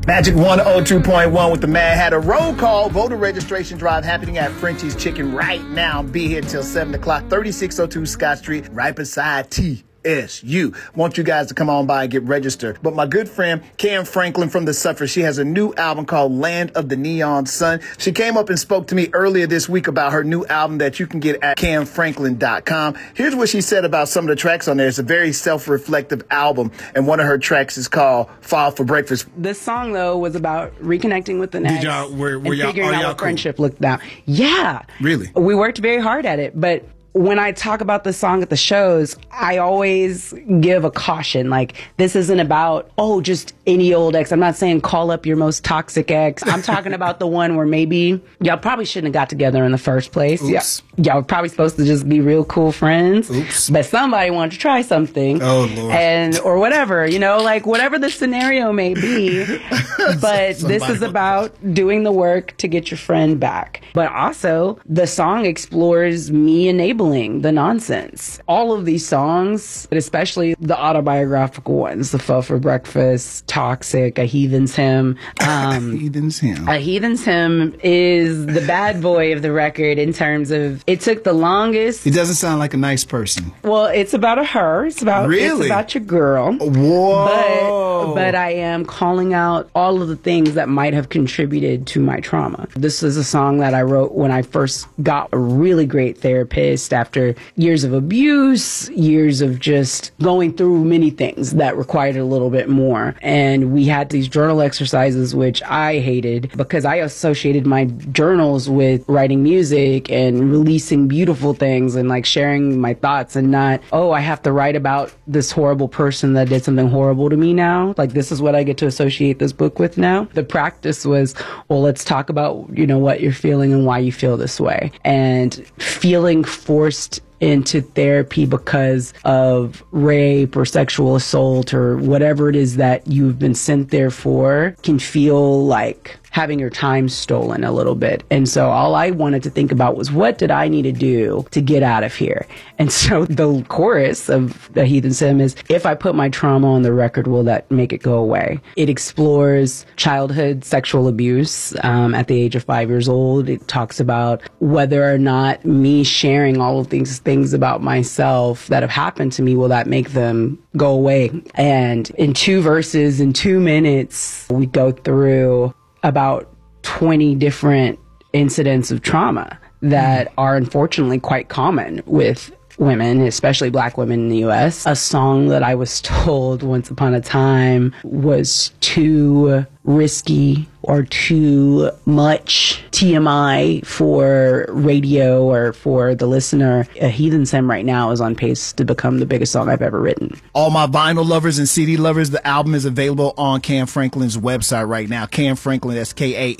Magic 102.1 with the Mad Hatter. Roll call. Voter registration drive happening at Frenchie's Chicken right now. Be here till 7 o'clock. 3602 Scott Street, right beside TSU. Want you guys to come on by and get registered. But my good friend, Cam Franklin from The Suffrage, she has a new album called Land of the Neon Sun. She came up and spoke to me earlier this week about her new album that you can get at camfranklin.com. Here's what she said about some of the tracks on there. It's a very self-reflective album, and one of her tracks is called Fall for Breakfast. This song, though, was about reconnecting with the next and figuring out what cool? friendship looked like. Yeah. Really? We worked very hard at it, but when I talk about the song at the shows, I always give a caution. Like, this isn't about, just any old ex. I'm not saying call up your most toxic ex. I'm talking about the one where maybe y'all probably shouldn't have got together in the first place. Oops. Y'all were probably supposed to just be real cool friends. Oops. But somebody wanted to try something. Oh, Lord. Or whatever, like whatever the scenario may be. But this is about doing the work to get your friend back. But also, the song explores me enabling the nonsense. All of these songs, but especially the autobiographical ones, The Pho for Breakfast, Toxic, A Heathen's Hymn. Heathen's Hymn. A Heathen's Hymn is the bad boy of the record in terms of, it took the longest. He doesn't sound like a nice person. Well, it's about a her. It's about your girl. Whoa. But I am calling out all of the things that might have contributed to my trauma. This is a song that I wrote when I first got a really great therapist after years of abuse, years of just going through many things that required a little bit more. And we had these journal exercises, which I hated because I associated my journals with writing music and releasing beautiful things and like sharing my thoughts, and not, I have to write about this horrible person that did something horrible to me now. Like, this is what I get to associate this book with now. The practice was, let's talk about, what you're feeling and why you feel this way. And feeling forced into therapy because of rape or sexual assault or whatever it is that you've been sent there for can feel like having your time stolen a little bit. And so all I wanted to think about was, what did I need to do to get out of here? And so the chorus of The Heathen's Hymn is, if I put my trauma on the record, will that make it go away? It explores childhood sexual abuse at the age of 5 years old. It talks about whether or not me sharing all of these things about myself that have happened to me, will that make them go away? And in 2 verses, in 2 minutes, we go through about 20 different incidents of trauma that are unfortunately quite common with women, especially Black women in the U.S. A song that I was told once upon a time was too risky or too much TMI for radio or for the listener. A Heathen's Hymn right now is on pace to become the biggest song I've ever written. All my vinyl lovers and CD lovers, the album is available on Cam Franklin's website right now. Cam Franklin, that's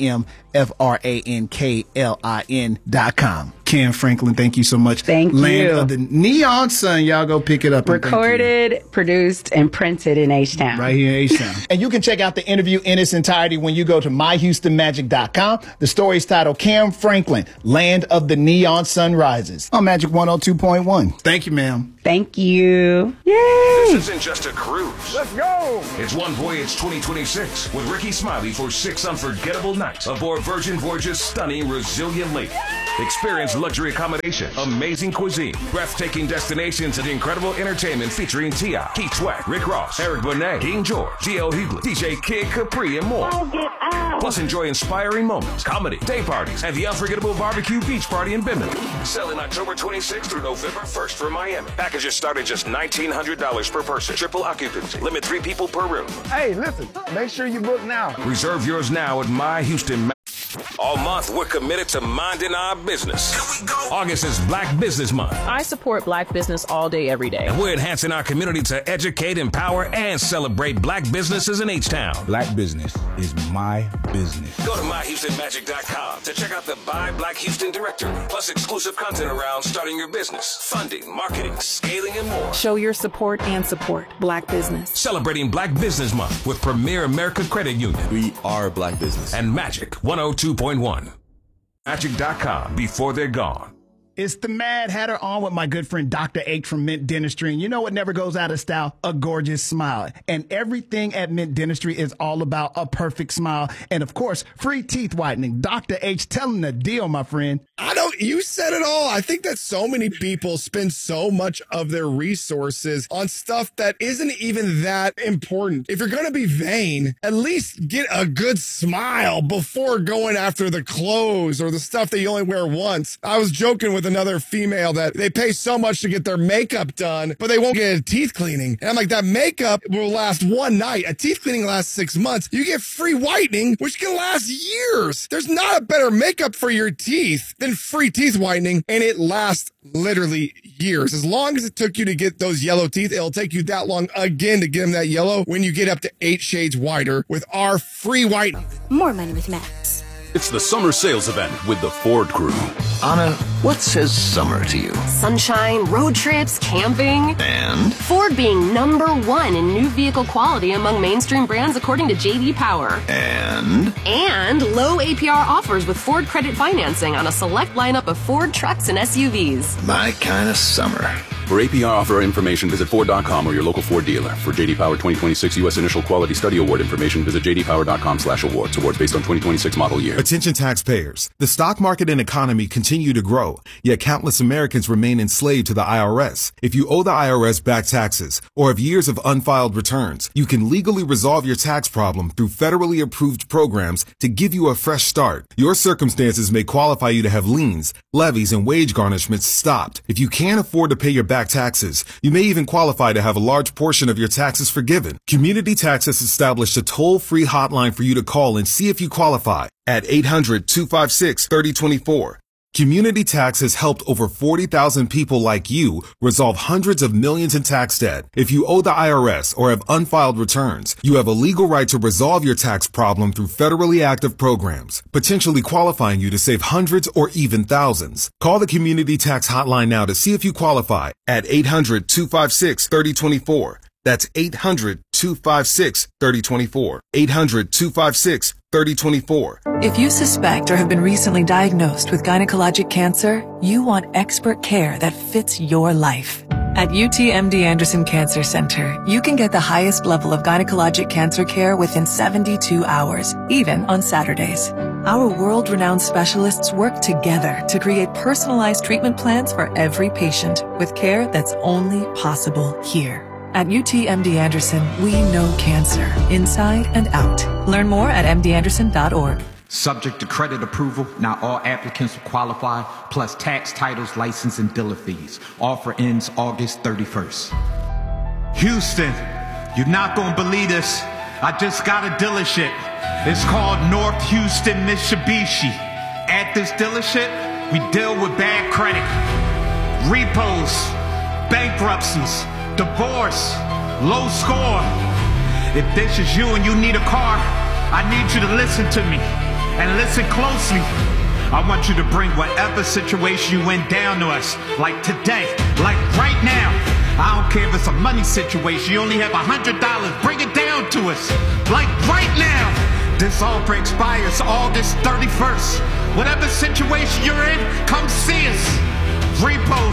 KamFranklin.com. Cam Franklin, thank you so much. Thank Land you. of the Neon Sun. Y'all go pick it up. Recorded, produced, and printed in H-Town. Right here in H-Town. And you can check out the interview in its entirety when you go to myhoustonmagic.com. The story is titled Cam Franklin, Land of the Neon Sun Rises on Magic 102.1. Thank you, ma'am. Thank you. Yay! This isn't just a cruise. Let's go. It's One Voyage 2026 with Ricky Smiley for 6 unforgettable nights aboard Virgin Voyage's stunning Resilient Lake. Experience luxury accommodation, amazing cuisine, breathtaking destinations, and incredible entertainment featuring T.I., Keith Sweat, Rick Ross, Eric Bonet, King George, G.L. Hughley, DJ Kid Capri, and more. Plus, enjoy inspiring moments, comedy, day parties, and the unforgettable barbecue beach party in Bimini. Selling October 26th through November 1st for Miami. Packages start at just $1,900 per person. Triple occupancy. Limit 3 people per room. Hey, listen, make sure you book now. Reserve yours now at My Houston. All month, we're committed to minding our business. Here we go. August is Black Business Month. I support Black business all day, every day. And we're enhancing our community to educate, empower, and celebrate Black businesses in H-Town. Black business is my business. Go to myhoustonmagic.com to check out the Buy Black Houston directory, plus exclusive content around starting your business, funding, marketing, scaling, and more. Show your support and support Black business. Celebrating Black Business Month with Premier America Credit Union. We are Black business. And Magic 102.1. Magic.com before they're gone. It's the Mad Hatter on with my good friend Dr. H from Mint Dentistry. And you know what never goes out of style? A gorgeous smile. And everything at Mint Dentistry is all about a perfect smile. And of course, free teeth whitening. Dr. H, tell them the deal, my friend. You said it all. I think that so many people spend so much of their resources on stuff that isn't even that important. If you're going to be vain, at least get a good smile before going after the clothes or the stuff that you only wear once. I was joking with another female that they pay so much to get their makeup done, but they won't get a teeth cleaning. And I'm like, that makeup will last one night. A teeth cleaning lasts 6 months. You get free whitening, which can last years. There's not a better makeup for your teeth than free teeth whitening, and it lasts literally years. As long as it took you to get those yellow teeth, it'll take you that long again to get them that yellow when you get up to 8 shades whiter with our free whitening. More money with Max. It's the summer sales event with the Ford crew. Anna, what says summer to you? Sunshine, road trips, camping. And? Ford being #1 in new vehicle quality among mainstream brands according to J.D. Power. And? And low APR offers with Ford credit financing on a select lineup of Ford trucks and SUVs. My kind of summer. For APR offer information, visit Ford.com or your local Ford dealer. For J.D. Power 2026 U.S. Initial Quality Study Award information, visit jdpower.com/awards. Awards based on 2026 model year. Attention taxpayers. The stock market and economy continue to grow, yet countless Americans remain enslaved to the IRS. If you owe the IRS back taxes or have years of unfiled returns, you can legally resolve your tax problem through federally approved programs to give you a fresh start. Your circumstances may qualify you to have liens, levies, and wage garnishments stopped. If you can't afford to pay your back taxes, you may even qualify to have a large portion of your taxes forgiven. Community Tax has established a toll-free hotline for you to call and see if you qualify at 800-256-3024. Community Tax has helped over 40,000 people like you resolve hundreds of millions in tax debt. If you owe the IRS or have unfiled returns, you have a legal right to resolve your tax problem through federally active programs, potentially qualifying you to save hundreds or even thousands. Call the Community Tax Hotline now to see if you qualify at 800-256-3024. That's 800-256-3024. 800-256-3024. If you suspect or have been recently diagnosed with gynecologic cancer, you want expert care that fits your life. At UTMD Anderson Cancer Center, you can get the highest level of gynecologic cancer care within 72 hours, even on Saturdays. Our world-renowned specialists work together to create personalized treatment plans for every patient with care that's only possible here. At UTMD Anderson, we know cancer inside and out. Learn more at mdanderson.org. Subject to credit approval, not all applicants will qualify, plus tax, titles, license, and dealer fees. Offer ends August 31st. Houston, you're not gonna believe this. I just got a dealership. It's called North Houston Mitsubishi. At this dealership, we deal with bad credit, repos, bankruptcies, divorce, low score. If this is you and you need a car, I need you to listen to me and listen closely. I want you to bring whatever situation you went down to us, like today, like right now. I don't care if it's a money situation, you only have $100, bring it down to us, like right now. This offer expires August 31st. Whatever situation you're in, come see us. Repos,